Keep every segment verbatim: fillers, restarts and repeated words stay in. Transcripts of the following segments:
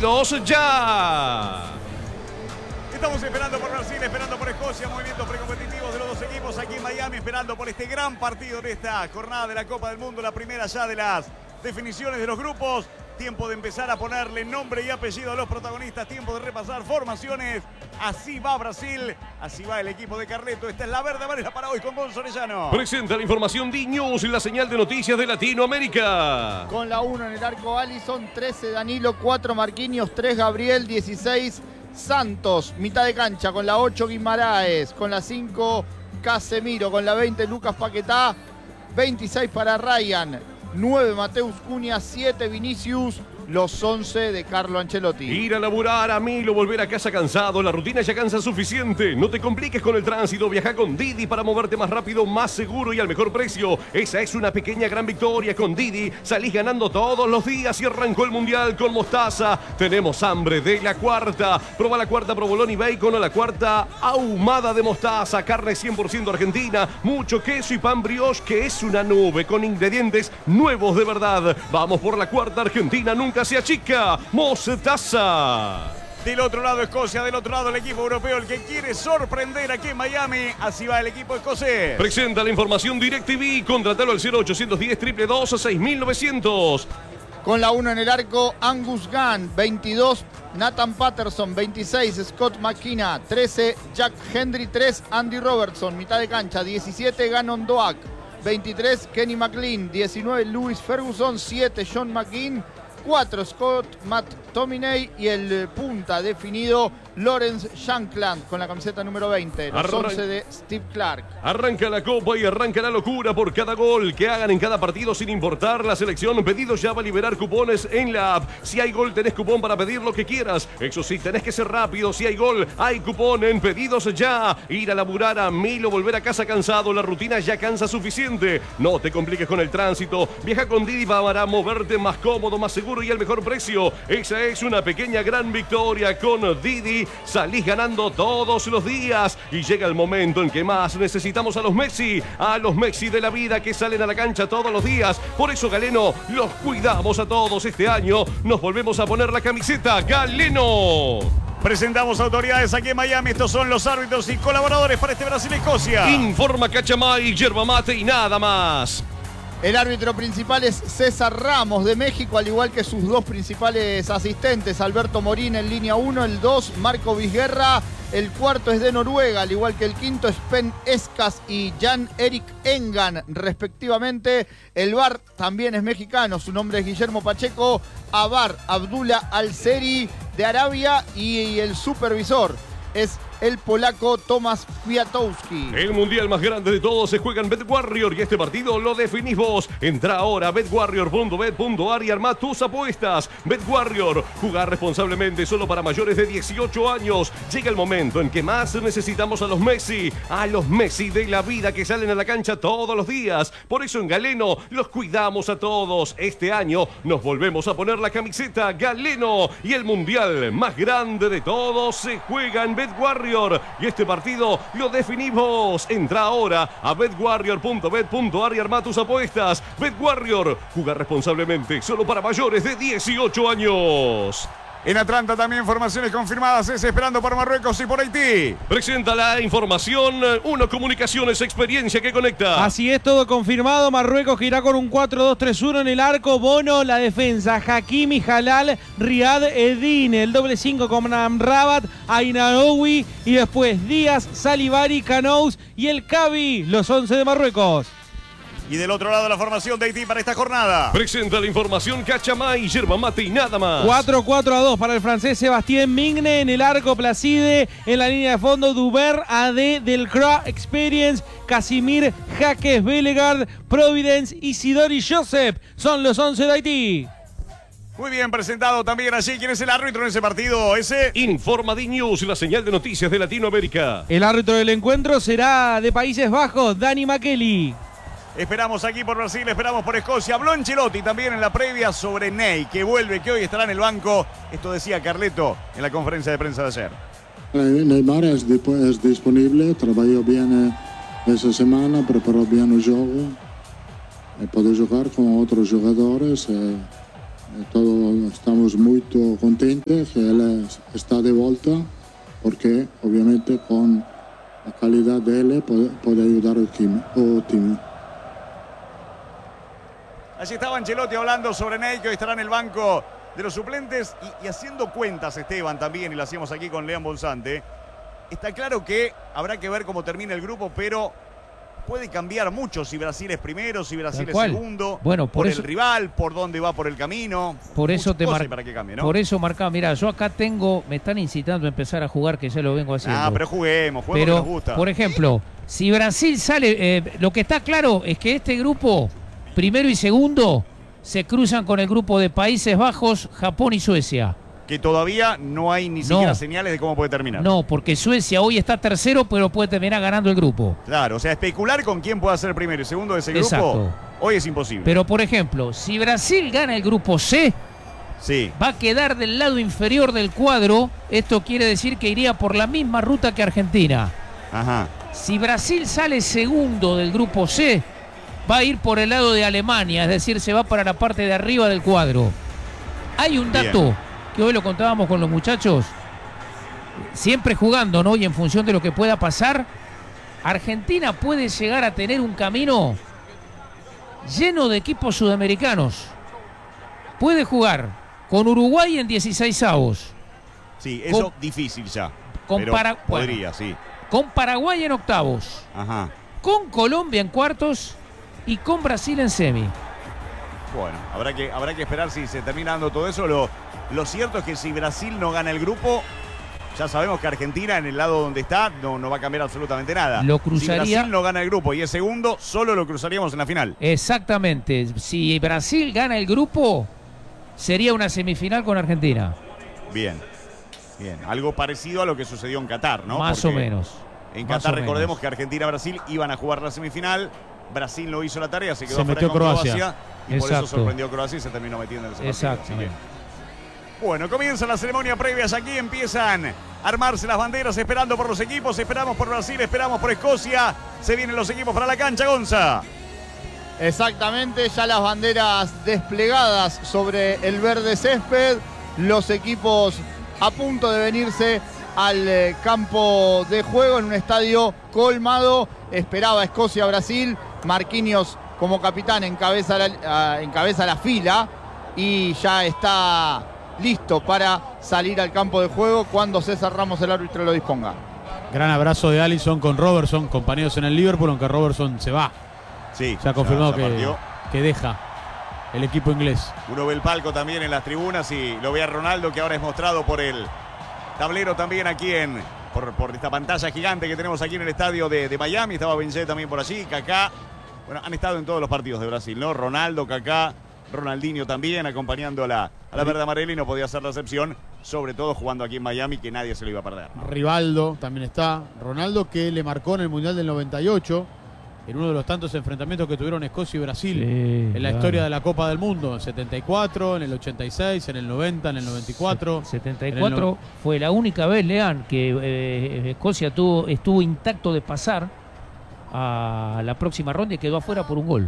¡Pedidos ya! Estamos esperando por Brasil, esperando por Escocia, movimientos precompetitivos de los dos equipos aquí en Miami, esperando por este gran partido de esta jornada de la Copa del Mundo, la primera ya de las definiciones de los grupos. Tiempo de empezar a ponerle nombre y apellido a los protagonistas, tiempo de repasar formaciones. Así va Brasil, así va el equipo de Carleto. Esta es la verde amarela para hoy con Gonzo Orellano. Presenta la información D-News, la señal de noticias de Latinoamérica. Con la uno en el arco Alisson, trece Danilo, cuatro Marquinhos, tres Gabriel, dieciséis Santos. Mitad de cancha con la ocho Guimaraes, con la cinco Casemiro, con la veinte Lucas Paquetá, veintiséis para Ryan, nueve Mateus Cunha, siete Vinicius, los once de Carlo Ancelotti. Ir a laburar, a Milo, volver a casa cansado, la rutina ya cansa suficiente. No te compliques con el tránsito, viaja con Didi para moverte más rápido, más seguro y al mejor precio. Esa es una pequeña gran victoria. Con Didi salís ganando todos los días y arrancó el Mundial con Mostaza. Tenemos hambre de la cuarta. Proba la cuarta provolone y bacon o la cuarta ahumada de mostaza. Carne cien por ciento argentina, mucho queso y pan brioche que es una nube con ingredientes nuevos de verdad. Vamos por la cuarta argentina, nunca se achica. Mostaza. Del otro lado Escocia, del otro lado el equipo europeo, el que quiere sorprender aquí en Miami. Así va el equipo escocés. Presenta la información DirecTV. Contratalo al cero ochocientos diez, dos dos dos, seis mil novecientos. Con la uno en el arco, Angus Gunn, veintidós, Nathan Patterson, veintiséis, Scott McKenna, trece, Jack Hendry, tres, Andy Robertson, mitad de cancha, diecisiete, Gannon Doak, veintitrés, Kenny McLean, diecinueve, Lewis Ferguson, siete, John McGinn, cuatro, Scott McTominay y el punta definido Lawrence Shankland con la camiseta número veinte, los Arran once de Steve Clark. Arranca la copa y arranca la locura por cada gol que hagan en cada partido sin importar la selección. Pedidos ya va a liberar cupones en la app. Si hay gol tenés cupón para pedir lo que quieras. Eso sí, tenés que ser rápido. Si hay gol, hay cupón en Pedidos ya. Ir a laburar, a Milo, volver a casa cansado. La rutina ya cansa suficiente. No te compliques con el tránsito. Viaja con Didi para moverte más cómodo, más seguro y al mejor precio. Esa es una pequeña gran victoria con Didi. Salís ganando todos los días y llega el momento en que más necesitamos a los Messi, a los Messi de la vida que salen a la cancha todos los días. Por eso, Galeno, los cuidamos a todos este año. Nos volvemos a poner la camiseta Galeno. Presentamos autoridades aquí en Miami. Estos son los árbitros y colaboradores para este Brasil-Escocia. Informa Cachamay, yerba mate y nada más. El árbitro principal es César Ramos de México, al igual que sus dos principales asistentes, Alberto Morín en línea uno, el dos, Marco Vizguerra, el cuarto es de Noruega, al igual que el quinto, Spen Escas y Jan Erik Engan, respectivamente. El V A R también es mexicano, su nombre es Guillermo Pacheco, Abar Abdullah Al-Seri de Arabia y el supervisor es el polaco Tomasz Kwiatkowski. El mundial más grande de todos se juega en BetWarrior y este partido lo definís vos. Entra ahora a bet warrior punto bet punto a r y armá tus apuestas. BetWarrior, jugar responsablemente, solo para mayores de dieciocho años. Llega el momento en que más necesitamos a los Messi, a los Messi de la vida que salen a la cancha todos los días. Por eso en Galeno los cuidamos a todos. Este año nos volvemos a poner la camiseta Galeno y el mundial más grande de todos se juega en BetWarrior. Y este partido lo definimos. Entra ahora a bet warrior punto bet punto a r y armá tus apuestas. BetWarrior, jugar responsablemente, solo para mayores de dieciocho años. En Atlanta también formaciones confirmadas, es esperando por Marruecos y por Haití. Presenta la información Uno Comunicaciones, experiencia que conecta. Así es, todo confirmado. Marruecos que irá con un cuatro dos tres uno en el arco. Bono, la defensa. Hakimi, Halal, Riyad, Edin. El doble cinco con Amrabat, Ainaoui. Y después Díaz, Salibari, Canous y el Cabi. Los once de Marruecos. Y del otro lado la formación de Haití para esta jornada. Presenta la información Cachamay, yerba mate y nada más. cuatro cuatro a dos para el francés Sebastien Migne. En el arco Placide. En la línea de fondo Dubert, A D, Delcroix, Experience, Casimir, Jaques, Bellegarde, Providence, Isidori, Joseph. Son los once de Haití. Muy bien presentado también allí. ¿Quién es el árbitro en ese partido? Ese. Informa D-News, la señal de noticias de Latinoamérica. El árbitro del encuentro será de Países Bajos, Dani Makeli. Esperamos aquí por Brasil, esperamos por Escocia. Habló Ancelotti también en la previa sobre Ney, que vuelve, que hoy estará en el banco. Esto decía Carleto en la conferencia de prensa de ayer. Neymar es, es disponible, trabajó bien esa semana, preparó bien el juego. Puede jugar con otros jugadores. todos estamos muy contentes que él está de vuelta, porque obviamente con la calidad de él puede, puede ayudar al team, al team. Allí estaba Ancelotti hablando sobre Ney, que hoy estará en el banco de los suplentes y, y haciendo cuentas, Esteban, también, y lo hacíamos aquí con León Bonsante. Está claro que habrá que ver cómo termina el grupo, pero puede cambiar mucho si Brasil es primero, si Brasil es segundo, bueno, por, por eso, el rival, por dónde va por el camino. Por eso te marca, para que cambie, ¿no? Por eso marcaba, mira, yo acá tengo, me están incitando a empezar a jugar, que ya lo vengo haciendo. Ah, pero juguemos, juguemos pero, que nos gusta. Por ejemplo, si Brasil sale, eh, lo que está claro es que este grupo, primero y segundo, se cruzan con el grupo de Países Bajos, Japón y Suecia. Que todavía no hay ni siquiera no, señales de cómo puede terminar. No, porque Suecia hoy está tercero, pero puede terminar ganando el grupo. Claro, o sea, especular con quién pueda ser primero y segundo de ese Exacto. grupo, hoy es imposible. Pero, por ejemplo, si Brasil gana el grupo C, sí. va a quedar del lado inferior del cuadro. Esto quiere decir que iría por la misma ruta que Argentina. Ajá. Si Brasil sale segundo del grupo C, va a ir por el lado de Alemania, es decir, se va para la parte de arriba del cuadro. Hay un dato... Bien. que hoy lo contábamos con los muchachos, siempre jugando, ¿no? Y en función de lo que pueda pasar, Argentina puede llegar a tener un camino lleno de equipos sudamericanos. Puede jugar con Uruguay en dieciseisavos. Sí, eso con, difícil ya. Con pero para, podría, bueno, sí. Con Paraguay en octavos. Ajá. Con Colombia en cuartos y con Brasil en semi. Bueno, habrá que, habrá que esperar si se termina dando todo eso. Lo, lo cierto es que si Brasil no gana el grupo, ya sabemos que Argentina en el lado donde está no, no va a cambiar absolutamente nada. Lo cruzaría. Si Brasil no gana el grupo y es segundo, solo lo cruzaríamos en la final. Exactamente. Si Brasil gana el grupo, sería una semifinal con Argentina. Bien, bien. Algo parecido a lo que sucedió en Qatar, ¿no? Más Porque o menos. En Qatar recordemos menos. que Argentina-Brasil iban a jugar la semifinal. Brasil no hizo la tarea, se quedó se metió con Croacia. Croacia y Exacto. por eso sorprendió a Croacia y se terminó metiendo en ese partido. Exacto. Así que, bueno, comienza la ceremonia previa. Aquí empiezan a armarse las banderas, esperando por los equipos. Esperamos por Brasil, esperamos por Escocia. Se vienen los equipos para la cancha, Gonza. Exactamente, ya las banderas desplegadas sobre el verde césped. Los equipos a punto de venirse al campo de juego en un estadio colmado. Esperaba Escocia-Brasil. Marquinhos como capitán encabeza la, uh, encabeza la fila y ya está listo para salir al campo de juego cuando César Ramos, el árbitro, lo disponga. Gran abrazo de Alisson con Robertson, compañeros en el Liverpool, aunque Robertson se va. Sí, se ha confirmado ya, ya que, que deja el equipo inglés. Uno ve el palco también en las tribunas y lo ve a Ronaldo, que ahora es mostrado por el tablero también aquí en por, por esta pantalla gigante que tenemos aquí en el estadio de, de Miami. Estaba Benzé también por allí, Kaká. Bueno, han estado en todos los partidos de Brasil, ¿no? Ronaldo, Kaká, Ronaldinho también acompañando a la, a la verde amarela y no podía ser la excepción, sobre todo jugando aquí en Miami, que nadie se lo iba a perder, ¿no? Rivaldo también está. Ronaldo, que le marcó en el Mundial del noventa y ocho, en uno de los tantos enfrentamientos que tuvieron Escocia y Brasil sí, en la claro. historia de la Copa del Mundo, en el setenta y cuatro, en el ochenta y seis, en el noventa, en el noventa y cuatro. setenta y cuatro no... fue la única vez, Leán, que eh, Escocia tuvo, estuvo intacto de pasar a la próxima ronda y quedó afuera por un gol.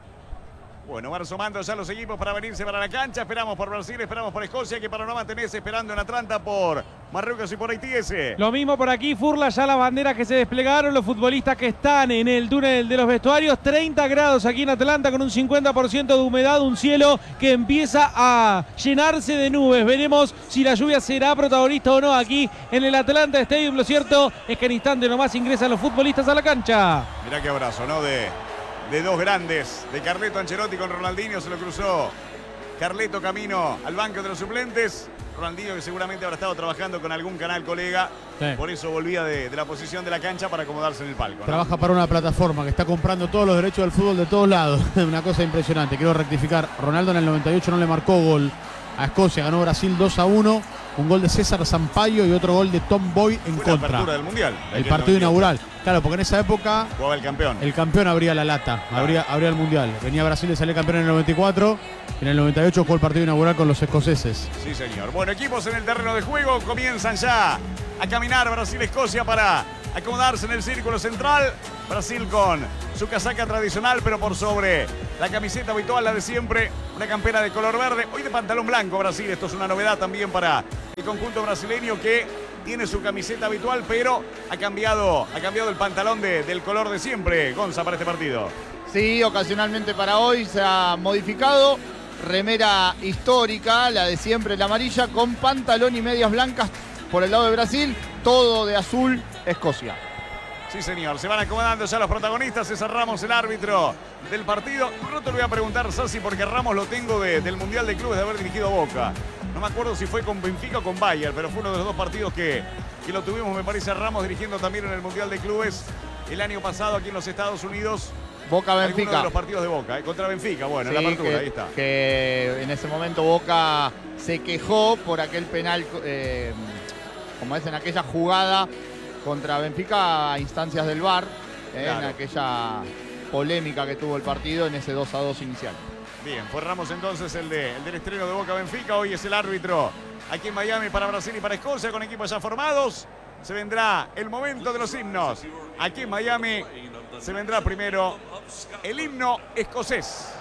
Bueno, van sumando ya los equipos para venirse para la cancha. Esperamos por Brasil, esperamos por Escocia. ¿Qué panorama tenés esperando en Atlanta por Marruecos y por Haití ese? Lo mismo por aquí, Furla, ya las banderas que se desplegaron, los futbolistas que están en el túnel de los vestuarios. treinta grados aquí en Atlanta con un cincuenta por ciento de humedad, un cielo que empieza a llenarse de nubes. Veremos si la lluvia será protagonista o no aquí en el Atlanta Stadium. Lo cierto es que en instante nomás ingresan los futbolistas a la cancha. Mirá qué abrazo, ¿no? De... de dos grandes, de Carleto Ancelotti con Ronaldinho, se lo cruzó Carleto camino al banco de los suplentes. Ronaldinho, que seguramente habrá estado trabajando con algún canal colega, sí. por eso volvía de, de la posición de la cancha para acomodarse en el palco, ¿no? Trabaja para una plataforma que está comprando todos los derechos del fútbol de todos lados. Una cosa impresionante. Quiero rectificar, Ronaldo en el noventa y ocho no le marcó gol a Escocia, ganó Brasil dos a uno. Un gol de César Sampaio y otro gol de Tom Boy en Fue contra. La apertura del Mundial. El partido inaugural. Claro, porque en esa época jugaba el campeón. El campeón abría la lata, claro. abría, abría el Mundial. Venía Brasil de salir campeón en el noventa y cuatro. En el noventa y ocho jugó el partido inaugural con los escoceses. Sí, señor. Bueno, equipos en el terreno de juego comienzan ya a caminar Brasil-Escocia para acomodarse en el círculo central. Brasil con su casaca tradicional, pero por sobre la camiseta habitual, la de siempre, una campera de color verde. Hoy de pantalón blanco Brasil, esto es una novedad también para el conjunto brasileño que tiene su camiseta habitual, pero ha cambiado, ha cambiado el pantalón de, del color de siempre, Gonza, para este partido. Sí, ocasionalmente para hoy se ha modificado. Remera histórica, la de siempre, la amarilla, con pantalón y medias blancas por el lado de Brasil, todo de azul, Escocia. Sí, señor, se van acomodando ya los protagonistas. César Ramos, el árbitro del partido. No te lo voy a preguntar, Sassi, porque Ramos lo tengo de, del Mundial de Clubes de haber dirigido a Boca. No me acuerdo si fue con Benfica o con Bayern, pero fue uno de los dos partidos que, que lo tuvimos, me parece, a Ramos dirigiendo también en el Mundial de Clubes el año pasado aquí en los Estados Unidos. Boca Benfica. Algunos de los partidos de Boca, ¿eh? Contra Benfica, bueno, sí, en la apertura, que, ahí está. Que en ese momento Boca se quejó por aquel penal, eh, como es en aquella jugada contra Benfica a instancias del V A R, eh, claro. En aquella polémica que tuvo el partido en ese dos a dos inicial. Bien, fue Ramos entonces el, de, el del estreno de Boca Benfica. Hoy es el árbitro aquí en Miami para Brasil y para Escocia, con equipos ya formados. Se vendrá el momento de los himnos. Aquí en Miami se vendrá primero el himno escocés.